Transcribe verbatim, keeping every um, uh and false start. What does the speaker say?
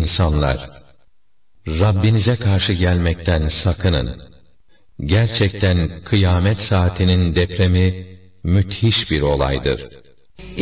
insanlar! Rabbinize karşı gelmekten sakının. Gerçekten kıyamet saatinin depremi müthiş bir olaydır.